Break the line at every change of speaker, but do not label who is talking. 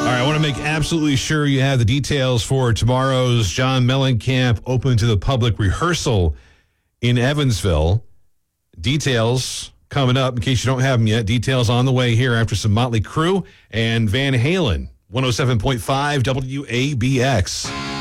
right, I want to make absolutely sure you have the details for tomorrow's John Mellencamp Open to the Public rehearsal in Evansville. Details coming up in case you don't have them yet. Details on the way here after some Motley Crue and Van Halen. 107.5 WABX.